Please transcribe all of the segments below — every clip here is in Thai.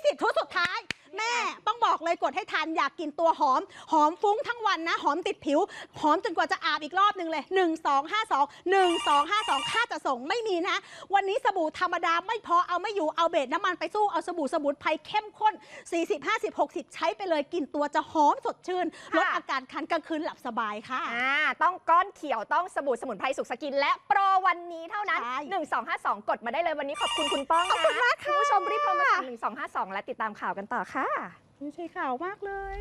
20ชุดสุดท้ายแม่ต้องบอกเลยกดให้ทันอยากกินตัวหอมฟุ้งทั้งวันนะหอมติดผิวหอมจนกว่าจะอาบอีกรอบนึงเลย1252ค่าจะส่งไม่มีนะวันนี้สบู่ธรรมดาไม่พอเอาไม่อยู่เอาเบสน้ำมันไปสู้เอาสบู่สมุนไพรเข้มข้น40 50 60ใช้ไปเลยกินตัวจะหอมสดชื่นลดอาการคันกลางคืนหลับสบายค่ะต้องก้อนเขียวต้องสบู่สมุนไพรสุขสกินและโปรวันนี้เท่านั้น1252กดมาได้เลยวันนี้ขอบคุณคุณป้องนะคุณผู้ชมรีบโทรมา1252และติดตามข่าวกันต่อค่ะนี่ใช่ข่าวมากเลย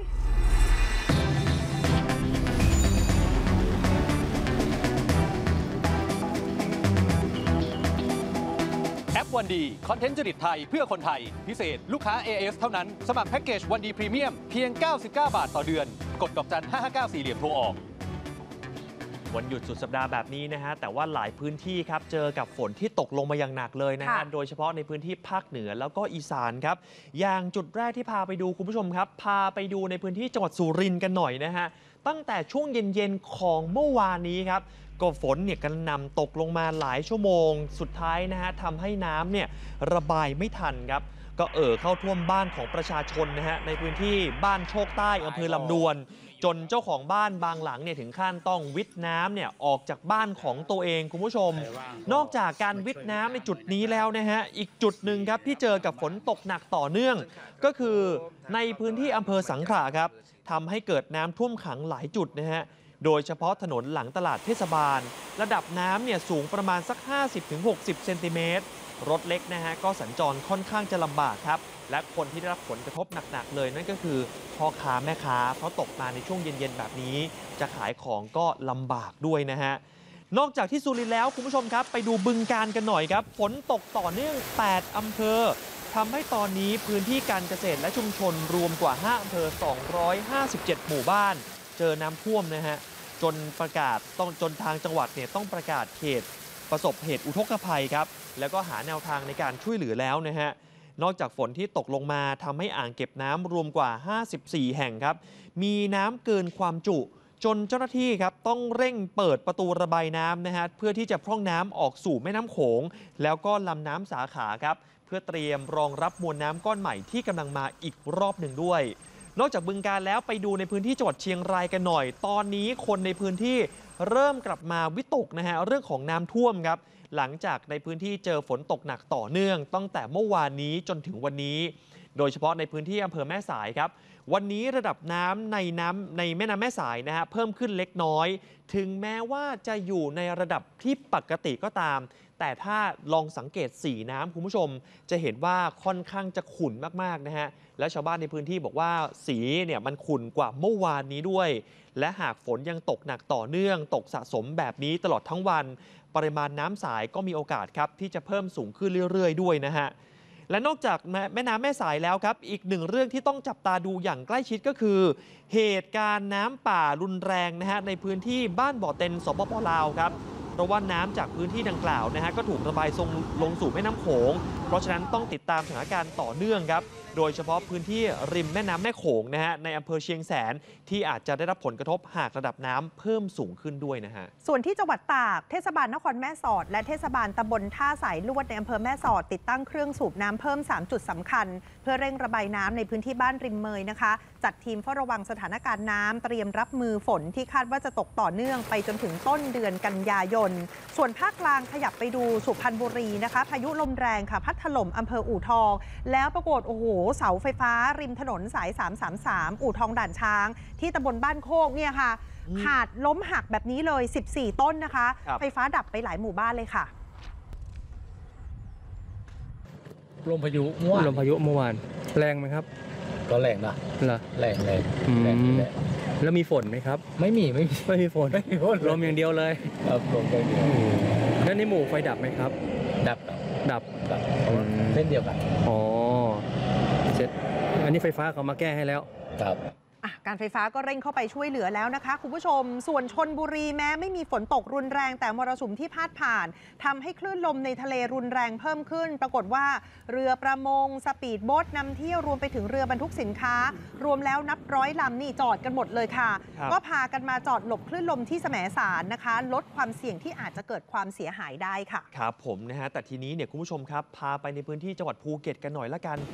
แอปวันดีคอนเทนต์จริตไทยเพื่อคนไทยพิเศษลูกค้า AIS เท่านั้นสมัครแพ็กเกจวันดีพรีเมียมเพียง99 บาทต่อเดือนกดดอกจัน559 4เหลี่ยมโทรออกวันหยุดสุดสัปดาห์แบบนี้นะฮะแต่ว่าหลายพื้นที่ครับเจอกับฝนที่ตกลงมาอย่างหนักเลยนะฮะโดยเฉพาะในพื้นที่ภาคเหนือแล้วก็อีสานครับอย่างจุดแรกที่พาไปดูคุณผู้ชมครับพาไปดูในพื้นที่จังหวัดสุรินทร์กันหน่อยนะฮะตั้งแต่ช่วงเย็นๆของเมื่อวานนี้ครับก็ฝนเนี่ยกระหน่ำตกลงมาหลายชั่วโมงสุดท้ายนะฮะทำให้น้ำเนี่ยระบายไม่ทันครับก็เข้าท่วมบ้านของประชาชนนะฮะในพื้นที่บ้านโชคใต้อำเภอลำดวนจนเจ้าของบ้านบางหลังเนี่ยถึงขั้นต้องวิทน้ำเนี่ยออกจากบ้านของตัวเองคุณผู้ชมนอกจากการวิทน้ำในจุดนี้แล้วนะฮะอีกจุดหนึ่งครับที่เจอกับฝนตกหนักต่อเนื่องก็คือในพื้นที่อำเภอสังขละครับทำให้เกิดน้ำท่วมขังหลายจุดนะฮะโดยเฉพาะถนนหลังตลาดเทศบาลระดับน้ำเนี่ยสูงประมาณสัก 50-60 เซนติเมตรรถเล็กนะฮะก็สัญจรค่อนข้างจะลำบากครับและคนที่ได้รับผลกระทบหนักๆเลยนั่นก็คือพ่อค้าแม่ค้าเพราะตกมาในช่วงเย็นๆแบบนี้จะขายของก็ลำบากด้วยนะฮะนอกจากที่สุรินทร์แล้วคุณผู้ชมครับไปดูบึงกาฬกันหน่อยครับฝนตกต่อเนื่อง8อำเภอทำให้ตอนนี้พื้นที่การเกษตรและชุมชนรวมกว่า5อำเภอ257หมู่บ้านเจอน้ำท่วมนะฮะจนทางจังหวัดเนี่ยต้องประกาศเขตประสบเหตุอุทกภัยครับแล้วก็หาแนวทางในการช่วยเหลือแล้วนะฮะนอกจากฝนที่ตกลงมาทำให้อ่างเก็บน้ำรวมกว่า54แห่งครับมีน้ำเกินความจุจนเจ้าหน้าที่ครับต้องเร่งเปิดประตูระบายน้ำนะฮะเพื่อที่จะพร่องน้ำออกสู่แม่น้ำโขงแล้วก็ลำน้ำสาขาครับเพื่อเตรียมรองรับมวลน้ำก้อนใหม่ที่กำลังมาอีกรอบหนึ่งด้วยนอกจากบึงกาฬแล้วไปดูในพื้นที่จังหวัดเชียงรายกันหน่อยตอนนี้คนในพื้นที่เริ่มกลับมาวิตกนะฮะเรื่องของน้ำท่วมครับหลังจากในพื้นที่เจอฝนตกหนักต่อเนื่องตั้งแต่เมื่อวานนี้จนถึงวันนี้โดยเฉพาะในพื้นที่อำเภอแม่สายครับวันนี้ระดับน้ำในแม่น้ำแม่สายนะฮะเพิ่มขึ้นเล็กน้อยถึงแม้ว่าจะอยู่ในระดับที่ปกติก็ตามแต่ถ้าลองสังเกตสีน้ำคุณผู้ชมจะเห็นว่าค่อนข้างจะขุ่นมากๆนะฮะและชาวบ้านในพื้นที่บอกว่าสีเนี่ยมันขุ่นกว่าเมื่อวานนี้ด้วยและหากฝนยังตกหนักต่อเนื่องตกสะสมแบบนี้ตลอดทั้งวันปริมาณน้ำสายก็มีโอกาสครับที่จะเพิ่มสูงขึ้นเรื่อยๆด้วยนะฮะและนอกจากแม่น้ำแม่สายแล้วครับอีกหนึ่งเรื่องที่ต้องจับตาดูอย่างใกล้ชิดก็คือเหตุการณ์น้ำป่ารุนแรงนะฮะในพื้นที่บ้านบ่อเต็นสปป.ลาวครับเพราะว่าน้ำจากพื้นที่ดังกล่าวนะฮะก็ถูกระบายลงสู่แม่น้ำโขงเพราะฉะนั้นต้องติดตามสถานการณ์ต่อเนื่องครับโดยเฉพาะพื้นที่ริมแม่น้ำแม่โขงนะฮะในอำเภอเชียงแสนที่อาจจะได้รับผลกระทบหากระดับน้ำเพิ่มสูงขึ้นด้วยนะฮะส่วนที่จังหวัดตากเทศบาลนครแม่สอดและเทศบาลตำบลท่าสายลวดในอำเภอแม่สอดติดตั้งเครื่องสูบน้ำเพิ่ม3จุดสำคัญเพื่อเร่งระบายน้ำในพื้นที่บ้านริมเมยนะคะจัดทีมเฝ้าระวังสถานการณ์น้ำเตรียมรับมือฝนที่คาดว่าจะตกต่อเนื่องไปจนถึงต้นเดือนกันยายนส่วนภาคกลางขยับไปดูสุพรรณบุรีนะคะพายุลมแรงค่ะพัดถล่มอำเภออู่ทองแล้วปรากฏโอ้โหเสาไฟฟ้าริมถนนสาย333อู่ทองด่านช้างที่ตำบลบ้านโคกเนี่ยค่ะขาดล้มหักแบบนี้เลย14ต้นนะคะไฟฟ้าดับไปหลายหมู่บ้านเลยค่ะลมพายุเมื่อวานแรงไหมครับก็แรงนะแรงแล้วมีฝนไหมครับไม่มีฝนลมอย่างเดียวเลยครับลมอย่างเดียวแล้วในหมู่ไฟดับไหมครับดับเส้นเดียวกันอ๋อเสร็จอันนี้ไฟฟ้าเขามาแก้ให้แล้วครับการไฟฟ้าก็เร่งเข้าไปช่วยเหลือแล้วนะคะคุณผู้ชมส่วนชลบุรีแม้ไม่มีฝนตกรุนแรงแต่มรสุมที่พาดผ่านทำให้คลื่นลมในทะเลรุนแรงเพิ่มขึ้นปรากฏว่าเรือประมงสปีดโบ๊ทนำเที่ยวรวมไปถึงเรือบรรทุกสินค้ารวมแล้วนับร้อยลำนี่จอดกันหมดเลยค่ะก็พากันมาจอดหลบคลื่นลมที่แสมสารนะคะลดความเสี่ยงที่อาจจะเกิดความเสียหายได้ค่ะครับผมนะฮะแต่ทีนี้เนี่ยคุณผู้ชมครับพาไปในพื้นที่จังหวัดภูเก็ตกันหน่อยละกัน